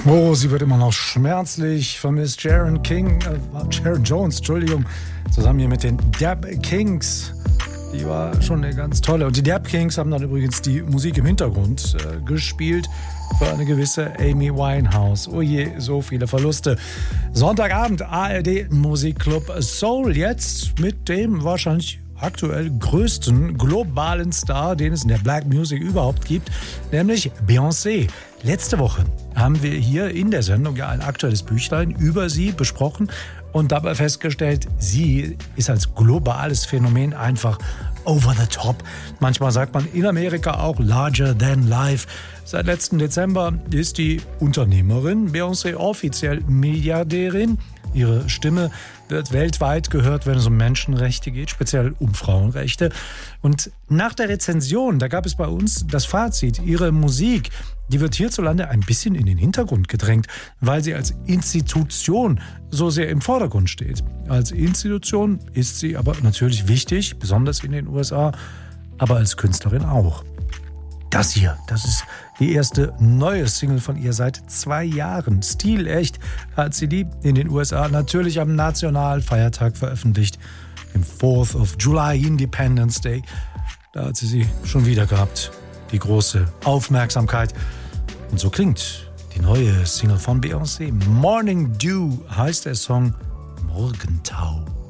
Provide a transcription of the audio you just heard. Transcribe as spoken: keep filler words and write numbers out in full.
Oh, sie wird immer noch schmerzlich vermisst. Sharon King, äh, Sharon Jones, Entschuldigung, zusammen hier mit den Dap Kings. Die war schon eine ganz tolle. Und die Dap Kings haben dann übrigens die Musik im Hintergrund äh, gespielt für eine gewisse Amy Winehouse. Oh je, so viele Verluste. Sonntagabend, A R D Musikclub Soul. Jetzt mit dem wahrscheinlich aktuell größten globalen Star, den es in der Black Music überhaupt gibt, nämlich Beyoncé. Letzte Woche haben wir hier in der Sendung ja ein aktuelles Büchlein über sie besprochen und dabei festgestellt, sie ist als globales Phänomen einfach over the top. Manchmal sagt man in Amerika auch larger than life. Seit letzten Dezember ist die Unternehmerin Beyoncé offiziell Milliardärin. Ihre Stimme wird weltweit gehört, wenn es um Menschenrechte geht, speziell um Frauenrechte. Und nach der Rezension, da gab es bei uns das Fazit, ihre Musik, die wird hierzulande ein bisschen in den Hintergrund gedrängt, weil sie als Institution so sehr im Vordergrund steht. Als Institution ist sie aber natürlich wichtig, besonders in den U S A, aber als Künstlerin auch. Das hier, das ist die erste neue Single von ihr seit zwei Jahren. Stilecht hat sie die in den U S A natürlich am Nationalfeiertag veröffentlicht, im fourth of July Independence Day. Da hat sie sie schon wieder gehabt, die große Aufmerksamkeit. Und so klingt die neue Single von Beyoncé. Morning Dew heißt der Song, Morgentau.